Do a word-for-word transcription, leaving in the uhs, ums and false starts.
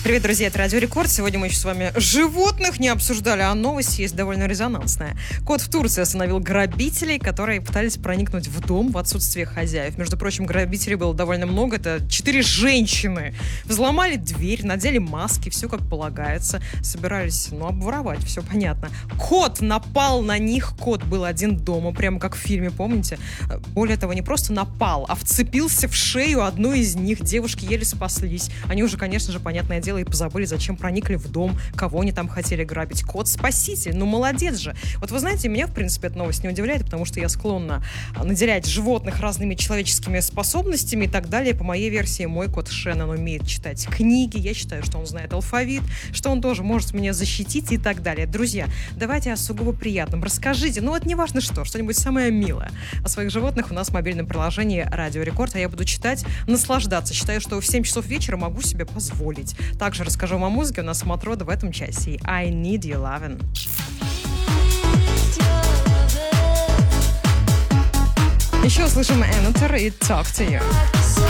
Привет, друзья, это Радио Рекорд. Сегодня мы еще с вами животных не обсуждали, а новость есть довольно резонансная. Кот в Турции остановил грабителей, которые пытались проникнуть в дом в отсутствие хозяев. Между прочим, грабителей было довольно много. Это четыре женщины. Взломали дверь, надели маски, все как полагается. Собирались, ну, обворовать, все понятно. Кот напал на них. Кот был один дома, прямо как в фильме, помните? Более того, не просто напал, а вцепился в шею одной из них. Девушки еле спаслись. Они уже, конечно же, понятное дело, и позабыли, зачем проникли в дом, кого они там хотели грабить. Кот спаситель, ну молодец же. Вот вы знаете, меня, в принципе, эта новость не удивляет, потому что я склонна наделять животных разными человеческими способностями и так далее. По моей версии, мой кот Шеннон умеет читать книги, я считаю, что он знает алфавит, что он тоже может меня защитить и так далее. Друзья, давайте о сугубо приятном. Расскажите, ну вот неважно что, что-нибудь самое милое о своих животных у нас в мобильном приложении Радио Рекорд, а я буду читать, наслаждаться. Считаю, что в семь часов вечера могу себе позволить. Также расскажу вам о музыке, у нас Матрода в этом часе. I Need Your Lovin'. Еще услышим Enter и Talk to You.